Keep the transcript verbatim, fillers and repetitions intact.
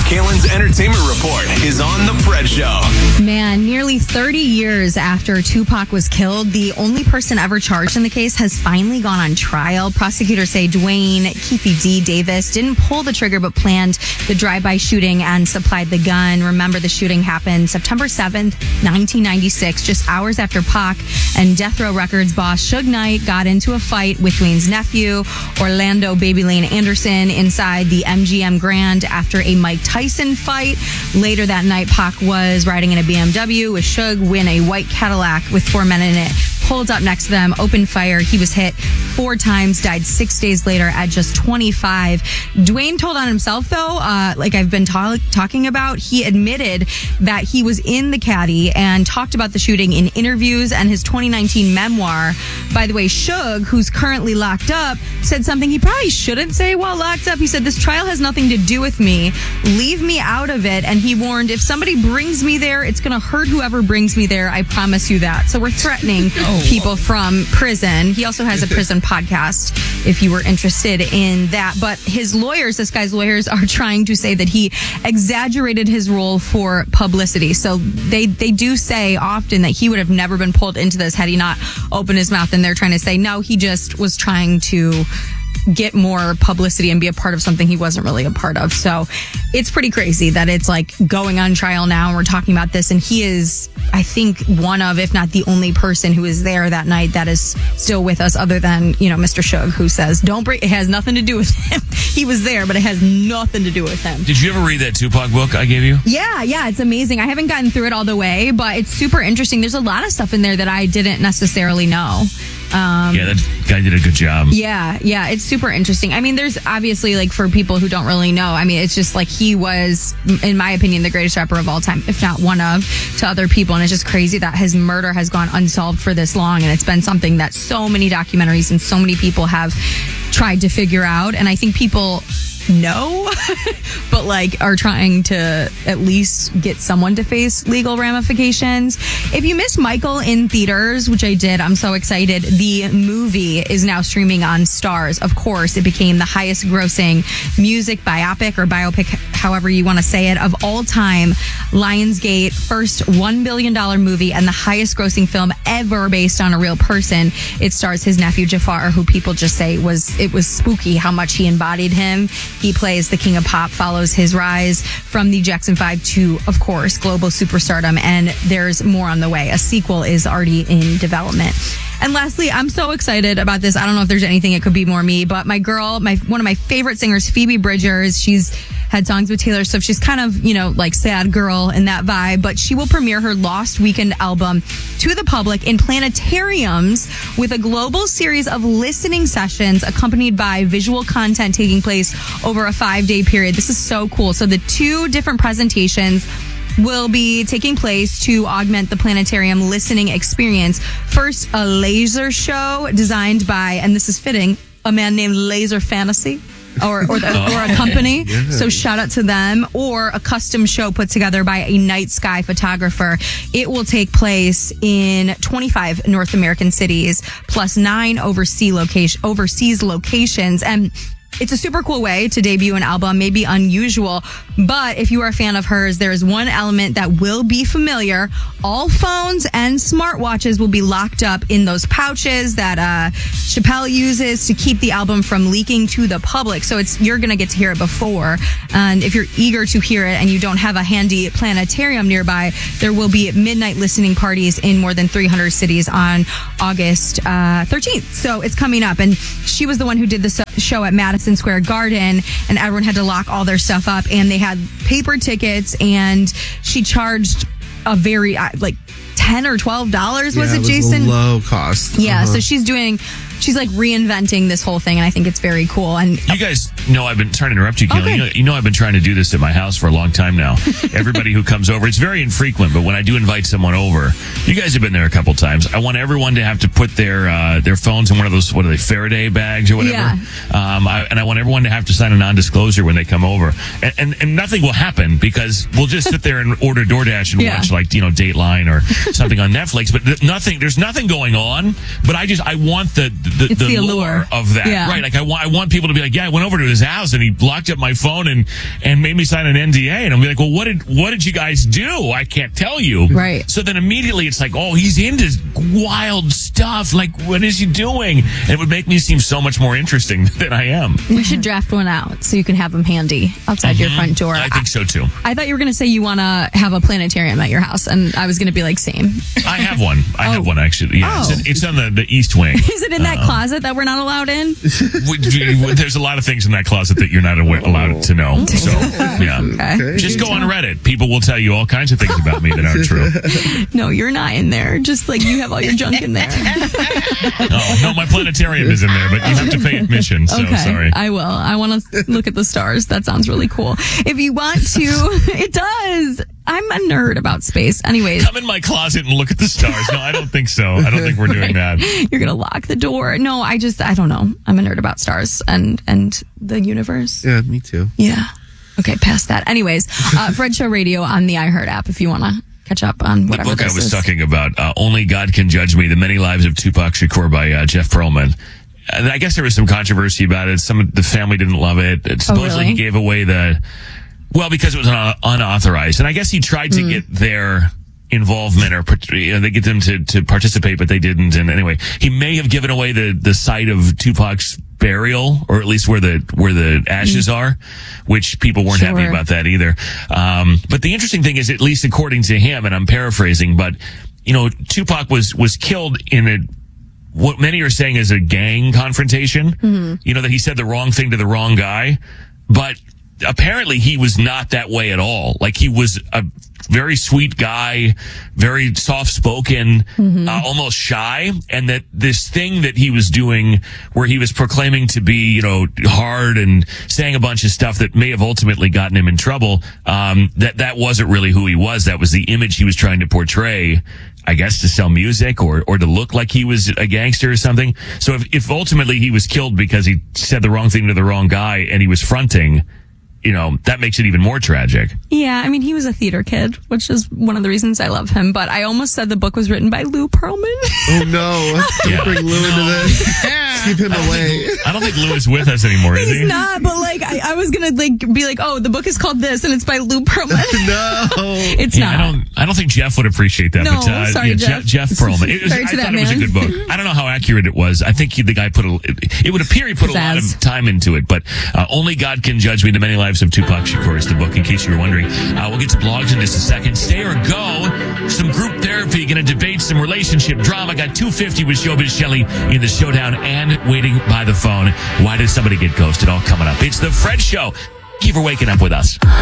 Kalen's Entertainment Report is on The Fred Show. Man, nearly thirty years after Tupac was killed, the only person ever charged in the case has finally gone on trial. Prosecutors say Dwayne Keefe D. Davis didn't pull the trigger but planned the drive-by shooting and supplied the gun. Remember, the shooting happened September seventh, nineteen ninety-six, just hours after Pac and Death Row Records boss Suge Knight got into a fight with Dwayne's nephew, Orlando Baby Lane Anderson, inside the M G M Grand after a Mike Tyson fight. Later that night, Pac was riding in a B M W with Suge when a white Cadillac with four men in it pulled up next to them, opened fire. He was hit four times, died six days later at just twenty-five. Dwayne told on himself, though, uh, like I've been ta- talking about, he admitted that he was in the Caddy and talked about the shooting in interviews and his twenty nineteen memoir. By the way, Suge, who's currently locked up, said something he probably shouldn't say while locked up. He said, "This trial has nothing to do with me. Leave me out of it." And he warned, if somebody brings me there, it's going to hurt whoever brings me there. I promise you that. So we're threatening people from prison. He also has a prison podcast if you were interested in that. But his lawyers, this guy's lawyers, are trying to say that he exaggerated his role for publicity. So they, they do say often that he would have never been pulled into this had he not opened his mouth. And they're trying to say, no, he just was trying to get more publicity and be a part of something he wasn't really a part of. So it's pretty crazy that it's like going on trial now and we're talking about this. And he is, I think, one of, if not the only person who is there that night that is still with us, other than, you know, Mister Suge, who says, don't bring, it has nothing to do with him. He was there, but it has nothing to do with him. Did you ever read that Tupac book I gave you? Yeah, yeah, it's amazing. I haven't gotten through it all the way, but it's super interesting. There's a lot of stuff in there that I didn't necessarily know. Um, yeah, that guy did a good job. Yeah, yeah, it's super interesting. I mean, there's obviously, like, for people who don't really know, I mean, it's just like he was, in my opinion, the greatest rapper of all time, if not one of, to other people. And it's just crazy that his murder has gone unsolved for this long. And it's been something that so many documentaries and so many people have tried to figure out. And I think people know, but like are trying to at least get someone to face legal ramifications. If you missed Michael in theaters, which I did, I'm so excited. The movie is now streaming on Stars. Of course, it became the highest grossing music biopic or biopic, however you want to say it, of all time. Lionsgate, first one billion dollars movie and the highest grossing film ever based on a real person. It stars his nephew Jafar, who people just say was, it was spooky how much he embodied him. He plays the King of Pop, follows his rise from the Jackson five to, of course, global superstardom. And there's more on the way. A sequel is already in development. And lastly, I'm so excited about this. I don't know if there's anything, it could be more me, but my girl, my one of my favorite singers, Phoebe Bridgers, she's had songs with Taylor Swift. She's kind of, you know, like sad girl in that vibe, but she will premiere her Lost Weekend album to the public in planetariums with a global series of listening sessions accompanied by visual content taking place over a five-day period. This is so cool. So the two different presentations will be taking place to augment the planetarium listening experience. First, a laser show designed by, and this is fitting, a man named Laser Fantasy. Or or, the, or a company. Yeah. So shout out to them. Or a custom show put together by a night sky photographer. It will take place in twenty-five North American cities plus nine overseas location overseas locations. And it's a super cool way to debut an album, maybe unusual, but if you are a fan of hers, there is one element that will be familiar. All phones and smartwatches will be locked up in those pouches that uh, Chappelle uses to keep the album from leaking to the public. So it's you're going to get to hear it before. And if you're eager to hear it and you don't have a handy planetarium nearby, there will be midnight listening parties in more than three hundred cities on August uh, thirteenth. So it's coming up. And she was the one who did the show at Madison Square Garden, and everyone had to lock all their stuff up, and they had paper tickets, and she charged a very like ten or twelve dollars. Was yeah, it, it was Jason? A low cost. Yeah, uh-huh. so she's doing she's like reinventing this whole thing, and I think it's very cool. And you guys know I've been trying to interrupt you, Kayla. Okay. You know, you know I've been trying to do this at my house for a long time now. Everybody who comes over, it's very infrequent, but when I do invite someone over, you guys have been there a couple times. I want everyone to have to put their uh, their phones in one of those, what are they, Faraday bags or whatever. Yeah. Um, I, and I want everyone to have to sign a non-disclosure when they come over. And, and, and nothing will happen because we'll just sit there and order DoorDash and Yeah. watch, like, you know, Dateline or something on Netflix. But th- nothing, there's nothing going on. But I just, I want the the, It's the, the lure allure. of that. Yeah. Right. Like I want, I want people to be like, yeah, I went over to his house and he locked up my phone and, and made me sign an N D A. And I'll be like, well, what did, what did you guys do? I can't tell you. Right. So then immediately it's like, oh, he's into wild stuff. Like, what is he doing? And it would make me seem so much more interesting than I am. We should draft one out so you can have them handy outside your front door. I think so too. I thought you were going to say you want to have a planetarium at your house, and I was going to be like, same. I have one. I have one actually. Yeah, Oh. it's, it's on the, the east wing. Is it in that closet that we're not allowed in? We- we- There's a lot of things in that closet that you're not awa- allowed to know. So, yeah. Okay. Just go on Reddit. People will tell you all kinds of things about me that aren't true. No, you're not in there. Just like you have all your junk in there. Oh, no, my planetarium is in there, but you have to pay admission. So Okay, sorry. I will. I want to look at the stars. That sounds really cool. If you want to, it does. I'm a nerd about space. Anyways, Come in my closet and look at the stars. No, I don't think so. I don't think we're doing that. you're going to lock the door. No, I just, I don't know. I'm a nerd about stars and, and the universe. Yeah, me too. Yeah. Okay, past that. Anyways, uh, Fred Show Radio on the iHeart app if you want to catch up on The whatever book I this was is. talking about, uh, Only God Can Judge Me, The Many Lives of Tupac Shakur by uh, Jeff Pearlman. And I guess there was some controversy about it. Some of the family didn't love it. It supposedly really? he gave away the, well, because it was un- unauthorized. And I guess he tried to Mm. get their involvement or, you know, they get them to, to participate, but they didn't. And anyway, he may have given away the, the site of Tupac's burial, or at least where the, where the ashes are, which people weren't happy Sure. about that either. Um, but the interesting thing is, at least according to him, and I'm paraphrasing, but, you know, Tupac was, was killed in a, what many are saying is a gang confrontation. You know, that he said the wrong thing to the wrong guy, but apparently he was not that way at all. Like, he was a very sweet guy, very soft-spoken, uh, almost shy, and that this thing that he was doing where he was proclaiming to be, you know, hard and saying a bunch of stuff that may have ultimately gotten him in trouble, um, that that wasn't really who he was. That was the image he was trying to portray, I guess, to sell music or, or to look like he was a gangster or something. So if, if ultimately he was killed because he said the wrong thing to the wrong guy and he was fronting, you know, that makes it even more tragic. Yeah, I mean, he was a theater kid, which is one of the reasons I love him. But I almost said the book was written by Lou Pearlman. Oh no! Yeah. Bring Lou into this. Keep him away. I don't think Lou is with us anymore, is He's he? not, but like, I, I was gonna like be like, oh, the book is called this, and it's by Lou Pearlman. No. It's Yeah, not. I don't. I don't think Jeff would appreciate that. No, but, uh, sorry, yeah, Jeff. Jeff Pearlman. It was, Sorry I to thought that it was a man. good book. I don't know how accurate it was. I think he, the guy put a. It, it would appear he put a lot of Pizzazz. time into it. But uh, Only God Can Judge Me: The Many Lives of Tupac Shakur is the book. In case you were wondering, uh, we'll get to blogs in just a second. Stay or go. Some group therapy. Going to debate some relationship drama. Got two fifty with Showbiz Shelley in the showdown and waiting by the phone. Why did somebody get ghosted? All coming up. It's the Fred Show. Thank you for waking up with us.